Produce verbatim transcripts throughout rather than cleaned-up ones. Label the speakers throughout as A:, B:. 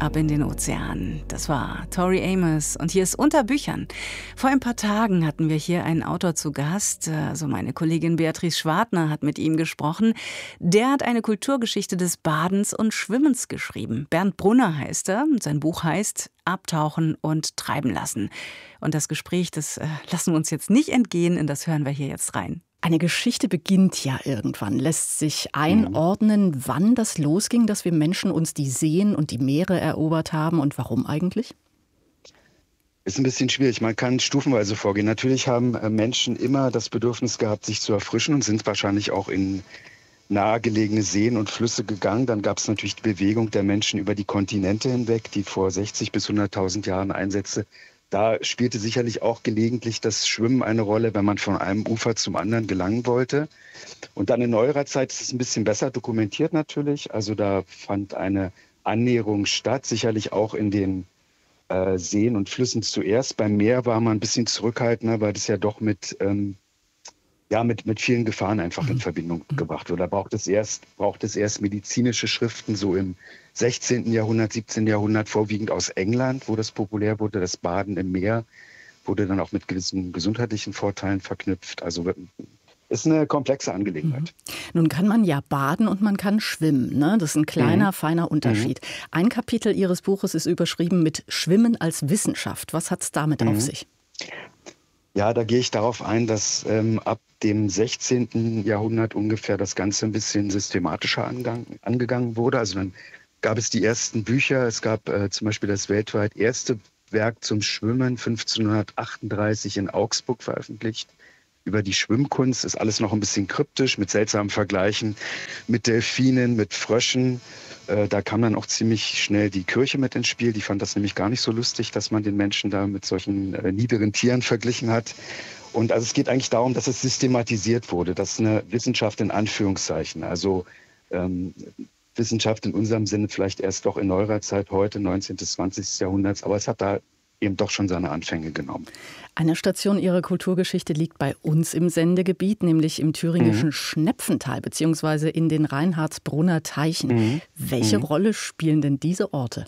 A: ab in den Ozean. Das war Tori Amos und hier ist Unter Büchern. Vor ein paar Tagen hatten wir hier einen Autor zu Gast. Also meine Kollegin Beatrice Schwartner hat mit ihm gesprochen. Der hat eine Kulturgeschichte des Badens und Schwimmens geschrieben. Bernd Brunner heißt er. Sein Buch heißt Abtauchen und treiben lassen. Und das Gespräch, das äh, lassen wir uns jetzt nicht entgehen, in das hören wir hier jetzt rein. Eine Geschichte beginnt ja irgendwann. Lässt sich einordnen, wann das losging, dass wir Menschen uns die Seen und die Meere erobert haben und warum eigentlich?
B: Ist ein bisschen schwierig. Man kann stufenweise vorgehen. Natürlich haben Menschen immer das Bedürfnis gehabt, sich zu erfrischen und sind wahrscheinlich auch in nahegelegene Seen und Flüsse gegangen. Dann gab es natürlich die Bewegung der Menschen über die Kontinente hinweg, die vor sechzig bis hunderttausend Jahren einsetzte. Da spielte sicherlich auch gelegentlich das Schwimmen eine Rolle, wenn man von einem Ufer zum anderen gelangen wollte. Und dann in neuerer Zeit ist es ein bisschen besser dokumentiert natürlich. Also da fand eine Annäherung statt, sicherlich auch in den äh, Seen und Flüssen zuerst. Beim Meer war man ein bisschen zurückhaltender, weil das ja doch mit, ähm, ja, mit, mit vielen Gefahren einfach in Verbindung gebracht wird. Da braucht es erst, braucht es erst medizinische Schriften, so im sechzehnten Jahrhundert, siebzehnten Jahrhundert, vorwiegend aus England, wo das populär wurde. Das Baden im Meer wurde dann auch mit gewissen gesundheitlichen Vorteilen verknüpft. Also ist eine komplexe Angelegenheit.
A: Mhm. Nun kann man ja baden und man kann schwimmen, ne? Das ist ein kleiner, mhm. feiner Unterschied. Mhm. Ein Kapitel Ihres Buches ist überschrieben mit Schwimmen als Wissenschaft. Was hat es damit mhm. auf sich?
B: Ja, da gehe ich darauf ein, dass ähm, ab dem sechzehnten Jahrhundert ungefähr das Ganze ein bisschen systematischer angang, angegangen wurde. Also dann gab es die ersten Bücher. Es gab äh, zum Beispiel das weltweit erste Werk zum Schwimmen, fünfzehnhundertachtunddreißig in Augsburg veröffentlicht. Über die Schwimmkunst ist alles noch ein bisschen kryptisch, mit seltsamen Vergleichen mit Delfinen, mit Fröschen. Äh, da kam dann auch ziemlich schnell die Kirche mit ins Spiel. Die fand das nämlich gar nicht so lustig, dass man den Menschen da mit solchen äh, niederen Tieren verglichen hat. Und also es geht eigentlich darum, dass es systematisiert wurde. Das ist eine Wissenschaft in Anführungszeichen. Also ähm, Wissenschaft in unserem Sinne vielleicht erst doch in neuerer Zeit, heute neunzehnten bis zwanzigsten Jahrhunderts. Aber es hat da eben doch schon seine Anfänge genommen.
A: Eine Station Ihrer Kulturgeschichte liegt bei uns im Sendegebiet, nämlich im thüringischen mhm. Schnepfental beziehungsweise in den Reinhardsbrunner Teichen. Mhm. Welche mhm. Rolle spielen denn diese Orte?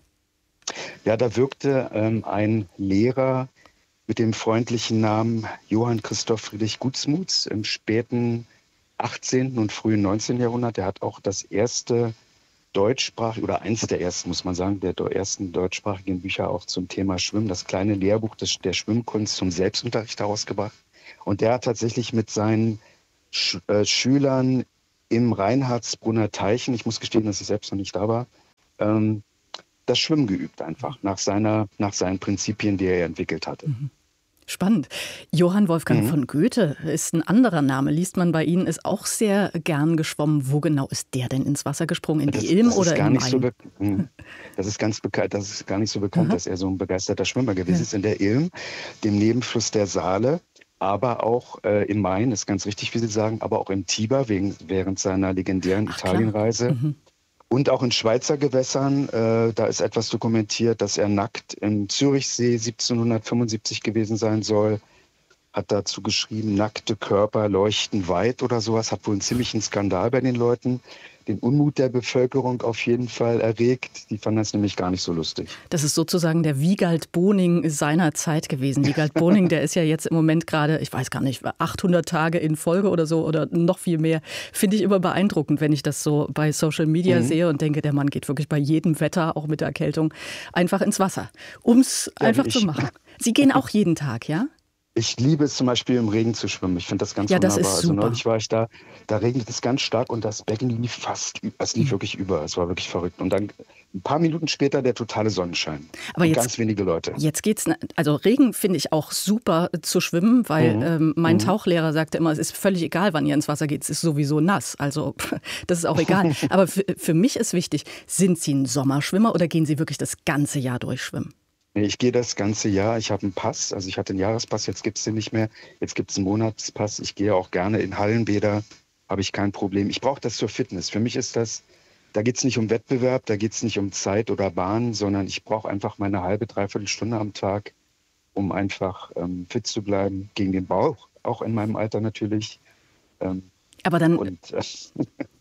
B: Ja, da wirkte ähm, ein Lehrer mit dem freundlichen Namen Johann Christoph Friedrich Gutsmuth im späten achtzehnten und frühen neunzehnten Jahrhundert. Der hat auch das erste deutschsprachige, oder eins der ersten, muss man sagen, der ersten deutschsprachigen Bücher auch zum Thema Schwimmen, das kleine Lehrbuch des, der Schwimmkunst zum Selbstunterricht herausgebracht. Und der hat tatsächlich mit seinen Sch äh, Schülern im Reinhardsbrunner Teichen, ich muss gestehen, dass ich selbst noch nicht da war, ähm, das Schwimmen geübt einfach, nach, seiner, nach seinen Prinzipien, die er entwickelt hatte.
A: Mhm. Spannend. Johann Wolfgang mhm. von Goethe ist ein anderer Name, liest man bei Ihnen, ist auch sehr gern geschwommen. Wo genau ist der denn ins Wasser gesprungen? In
B: das,
A: die Ilm
B: das
A: oder
B: in
A: den
B: Main? So das ist ganz bekannt, das ist gar nicht so bekannt, Aha. dass er so ein begeisterter Schwimmer gewesen ja. ist in der Ilm, dem Nebenfluss der Saale, aber auch äh, im Main, ist ganz richtig, wie Sie sagen, aber auch im Tiber wegen, während seiner legendären Ach, Italienreise. Mhm. Und auch in Schweizer Gewässern, äh, da ist etwas dokumentiert, dass er nackt im Zürichsee siebzehnhundertfünfundsiebzig gewesen sein soll. Hat dazu geschrieben, nackte Körper leuchten weit oder sowas. Hat wohl einen ziemlichen Skandal bei den Leuten, den Unmut der Bevölkerung auf jeden Fall erregt. Die fanden das nämlich gar nicht so lustig.
A: Das ist sozusagen der Wiegald Boning seiner Zeit gewesen. Wiegald Boning, der ist ja jetzt im Moment gerade, ich weiß gar nicht, achthundert Tage in Folge oder so oder noch viel mehr. Finde ich immer beeindruckend, wenn ich das so bei Social Media mhm. sehe und denke, der Mann geht wirklich bei jedem Wetter, auch mit der Erkältung, einfach ins Wasser, um es ja, einfach zu machen. Sie gehen auch jeden Tag, ja?
B: Ich liebe es zum Beispiel im Regen zu schwimmen. Ich finde das ganz
A: ja,
B: wunderbar.
A: Das ist super.
B: Also neulich war ich da, da regnet es ganz stark und das Becken lief fast, es lief mhm. wirklich über. Es war wirklich verrückt. Und dann ein paar Minuten später der totale Sonnenschein.
A: Aber
B: und
A: jetzt,
B: ganz wenige Leute.
A: Jetzt geht's, also Regen finde ich auch super zu schwimmen, weil mhm. ähm, mein mhm. Tauchlehrer sagte immer, es ist völlig egal, wann ihr ins Wasser geht, es ist sowieso nass. Also das ist auch egal. Aber für, für mich ist wichtig, sind Sie ein Sommerschwimmer oder gehen Sie wirklich das ganze Jahr durchschwimmen?
B: Ich gehe das ganze Jahr. Ich habe einen Pass, also ich hatte einen Jahrespass, jetzt gibt es den nicht mehr. Jetzt gibt es einen Monatspass. Ich gehe auch gerne in Hallenbäder, habe ich kein Problem. Ich brauche das zur Fitness. Für mich ist das, da geht es nicht um Wettbewerb, da geht es nicht um Zeit oder Bahn, sondern ich brauche einfach meine halbe, dreiviertel Stunde am Tag, um einfach ähm, fit zu bleiben, gegen den Bauch, auch in meinem Alter natürlich. Ähm,
A: Aber dann,
B: und, äh,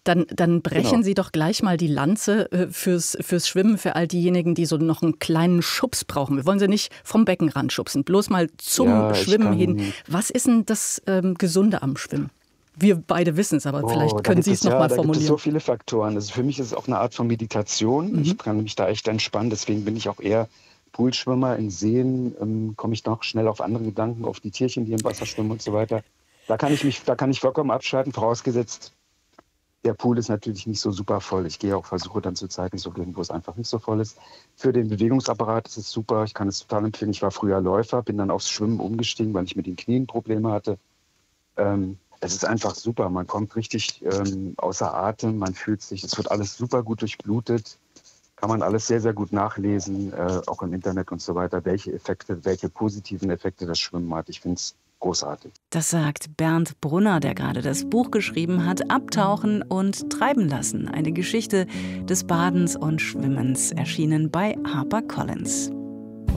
C: Dann, dann brechen
B: Genau.
C: Sie doch gleich mal die Lanze äh, fürs, fürs Schwimmen, für all diejenigen, die so noch einen kleinen Schubs brauchen. Wir wollen sie nicht vom Beckenrand schubsen, bloß mal zum
B: Ja, ich
C: Schwimmen
B: kann-
C: hin. Was ist denn das ähm, Gesunde am Schwimmen? Wir beide wissen es, aber
B: Oh,
C: vielleicht
B: da
C: können
B: gibt
C: Sie
B: es-
C: es noch
B: ja,
C: mal
B: da gibt es
C: formulieren.
B: so viele Faktoren. Also für mich ist es auch eine Art von Meditation. Ich kann mich da echt entspannen. Deswegen bin ich auch eher Poolschwimmer. In Seen ähm, komme ich noch schnell auf andere Gedanken, auf die Tierchen, die im Wasser schwimmen und so weiter. Da kann ich mich, da kann ich vollkommen abschalten, vorausgesetzt, der Pool ist natürlich nicht so super voll. Ich gehe auch, versuche dann zu Zeiten zu gehen, wo es einfach nicht so voll ist. Für den Bewegungsapparat ist es super. Ich kann es total empfehlen. Ich war früher Läufer, bin dann aufs Schwimmen umgestiegen, weil ich mit den Knien Probleme hatte. Ähm, es ist einfach super. Man kommt richtig ähm, außer Atem. Man fühlt sich, es wird alles super gut durchblutet. Kann man alles sehr, sehr gut nachlesen, äh, auch im Internet und so weiter, welche Effekte, welche positiven Effekte das Schwimmen hat. Ich finde es großartig.
A: Das sagt Bernd Brunner, der gerade das Buch geschrieben hat, Abtauchen und Treiben lassen. Eine Geschichte des Badens und Schwimmens, erschienen bei HarperCollins.